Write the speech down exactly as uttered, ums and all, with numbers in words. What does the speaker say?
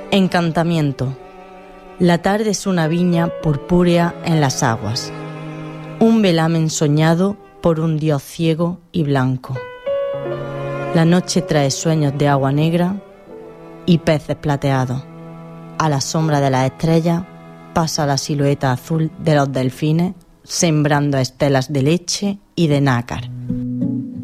Encantamiento. La tarde es una viña purpúrea en las aguas, un velamen soñado por un dios ciego y blanco. La noche trae sueños de agua negra y peces plateados. A la sombra de las estrellas pasa la silueta azul de los delfines, sembrando estelas de leche y de nácar.